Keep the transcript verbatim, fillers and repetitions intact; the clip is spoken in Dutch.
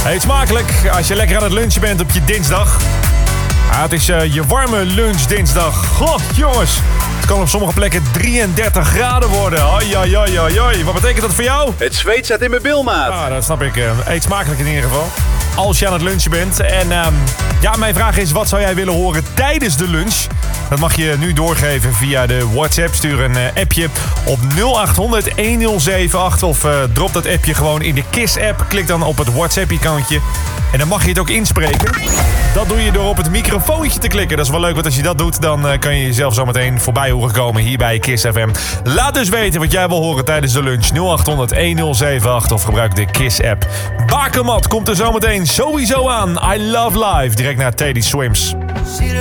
Eet smakelijk als je lekker aan het lunchen bent op je dinsdag. Ah, het is uh, je warme lunchdinsdag. Goh, jongens. Het kan op sommige plekken drieëndertig graden worden. Oi, oi, oi, oi, oi. Wat betekent dat voor jou? Het zweet staat in mijn bilmaat. Ah, dat snap ik. Eet smakelijk in ieder geval. Als je aan het lunchen bent. En um, ja, mijn vraag is, wat zou jij willen horen tijdens de lunch? Dat mag je nu doorgeven via de WhatsApp. Stuur een uh, appje op nul acht honderd een nul zeven acht. Of uh, drop dat appje gewoon in de KISS-app. Klik dan op het WhatsApp-icoontje. En dan mag je het ook inspreken. Dat doe je door op het microfoontje te klikken. Dat is wel leuk, want als je dat doet, dan uh, kan je jezelf zo meteen voorbij horen komen hier bij KISS F M. Laat dus weten wat jij wil horen tijdens de lunch. nul acht honderd een nul zeven acht of gebruik de KISS-app. Bakermat komt er zometeen sowieso aan. I Love Life. Direct naar Teddy Swims.